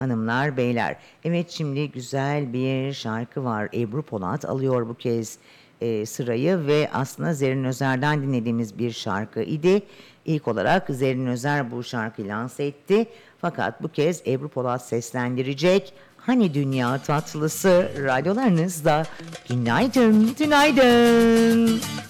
Hanımlar, beyler. Evet, şimdi güzel bir şarkı var. Ebru Polat alıyor bu kez sırayı ve aslında Zerrin Özer'den dinlediğimiz bir şarkı idi. İlk olarak Zerrin Özer bu şarkıyı lanse etti. Fakat bu kez Ebru Polat seslendirecek. Hani Dünya Tatlısı radyolarınızda. Günaydın, günaydın.